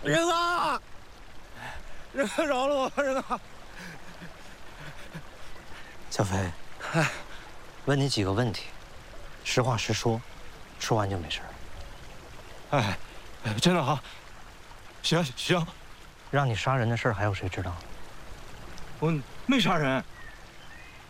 人啊！人啊，饶了我吧，人啊！ 小飞，问你几个问题，实话实说，说完就没事了。 哎，真的哈？行行。 让你杀人的事儿还有谁知道？ 我没杀人。